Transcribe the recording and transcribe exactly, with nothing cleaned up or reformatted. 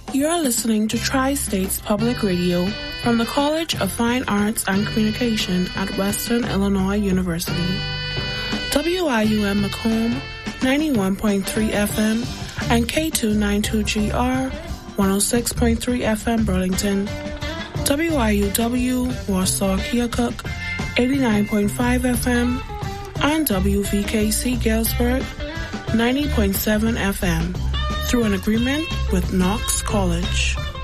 You're listening to Tri-States Public Radio from the College of Fine Arts and Communication at Western Illinois University. W I U M Macomb, ninety-one point three F M, and K two ninety-two G R, one oh six point three F M Burlington. W I U W, Warsaw Keokuk, eighty-nine point five F M, and W V K C Galesburg, ninety point seven F M, through an agreement with Knox College.